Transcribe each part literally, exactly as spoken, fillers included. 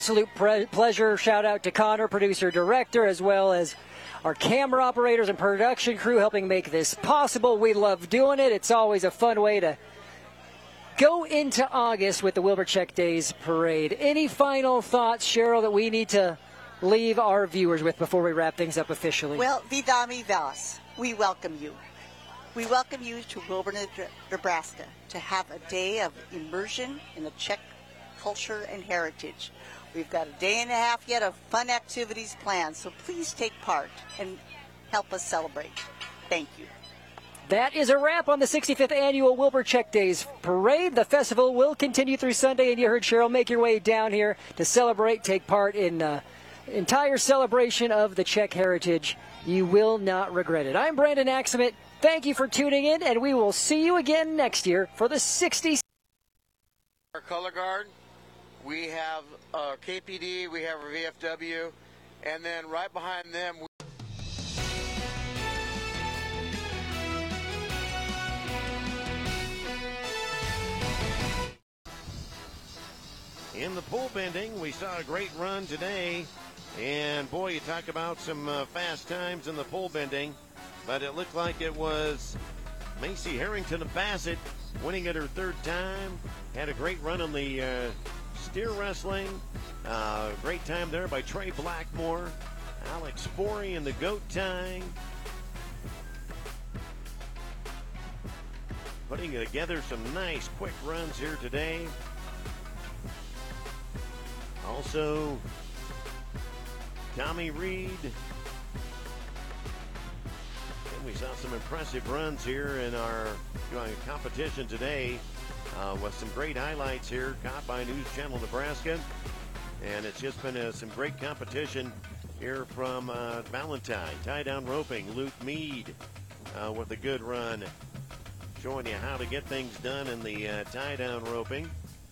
Absolute pre- pleasure. Shout out to Connor, producer, director, as well as our camera operators and production crew helping make this possible. We love doing it. It's always a fun way to go into August with the Wilbur Check Days Parade. Any final thoughts, Cheryl, that we need to leave our viewers with before we wrap things up officially? Well, Vidami Velas, we welcome you. We welcome you to Wilbur, Nebraska, to have a day of immersion in the Czech culture and heritage. We've got a day and a half yet of fun activities planned, so please take part and help us celebrate. Thank you. That is a wrap on the sixty-fifth Annual Wilbur Check Days Parade. The festival will continue through Sunday, and you heard Cheryl, make your way down here to celebrate, take part in uh, entire celebration of the Czech heritage. You will not regret it. I'm Brandon Axelman. Thank you for tuning in, and we will see you again next year for the sixty-sixth. Our color guard, we have uh, K P D, we have our V F W, and then right behind them, we in the pole bending, we saw a great run today, and boy, you talk about some uh, fast times in the pole bending, but it looked like it was Macy Harrington of Bassett winning it her third time. Had a great run on the uh, steer wrestling. Uh, great time there by Trey Blackmore. Alex Sporey in the goat tying. Putting together some nice quick runs here today. Also, Tommy Reed. And we saw some impressive runs here in our uh, competition today uh, with some great highlights here caught by News Channel Nebraska. And it's just been uh, some great competition here from uh, Valentine. Tie down roping, Luke Mead uh, with a good run. Showing you how to get things done in the uh, tie down roping.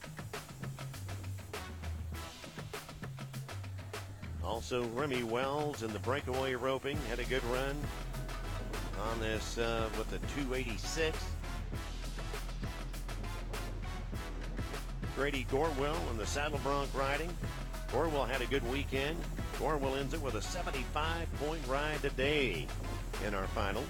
Also, Remy Wells in the breakaway roping had a good run on this uh, with the two eighty-six. Grady Gorwell in the saddle bronc riding. Gorwell had a good weekend. Gorwell ends it with a seventy-five point ride today in our final.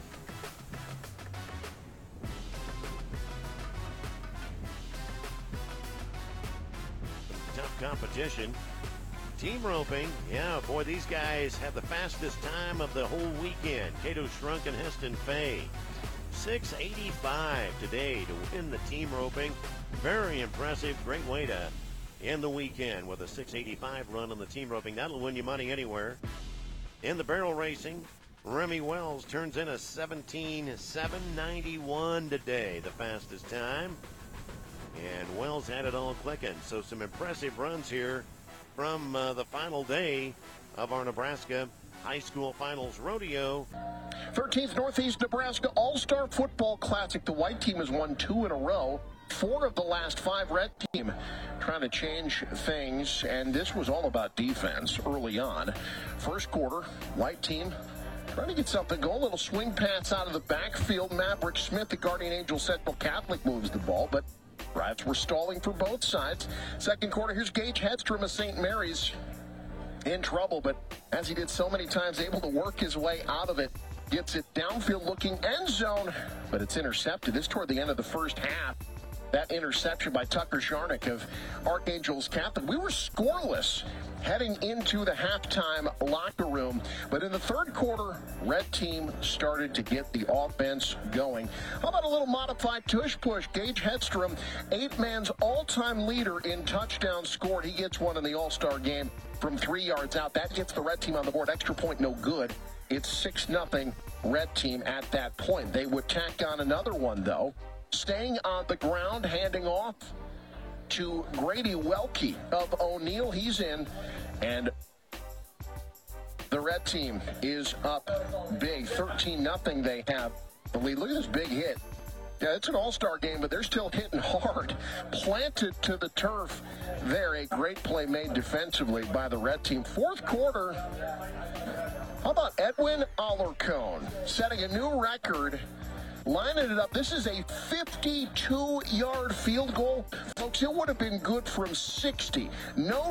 Tough competition. Team roping, yeah, boy, these guys had the fastest time of the whole weekend. Cato Shrunk and Heston Fay. six eighty-five today to win the team roping. Very impressive. Great way to end the weekend with a six eighty-five run on the team roping. That'll win you money anywhere. In the barrel racing, Remy Wells turns in a seventeen seven ninety-one today, the fastest time. And Wells had it all clicking. So some impressive runs here from uh, the final day of our Nebraska High School Finals Rodeo. thirteenth Northeast Nebraska All-Star Football Classic. The white team has won two in a row. Four of the last five red team trying to change things, and this was all about defense early on. First quarter, white team trying to get something going. Little swing pass out of the backfield. Maverick Smith, the Guardian Angel Central Catholic, moves the ball, but drives were stalling for both sides. Second quarter, here's Gage Hedstrom of Saint Mary's in trouble, but as he did so many times, able to work his way out of it. Gets it downfield looking end zone, but it's intercepted. This toward the end of the first half. That interception by Tucker Jarnick of Archangels Catholic. We were scoreless heading into the halftime locker room, but in the third quarter, red team started to get the offense going. How about a little modified tush push? Gage Hedstrom, eight man's all-time leader in touchdowns scored. He gets one in the All-Star game from three yards out. That gets the red team on the board. Extra point, no good. It's six nothing red team at that point. They would tack on another one, though. Staying on the ground, handing off to Grady Welke of O'Neill. He's in, and the red team is up big. thirteen nothing they have the lead. Look at this big hit. Yeah, it's an all-star game, but they're still hitting hard. Planted to the turf there. A great play made defensively by the red team. Fourth quarter, how about Edwin Alarcon setting a new record, lining it up. This is a fifty-two yard field goal. Folks, it would have been good from sixty. No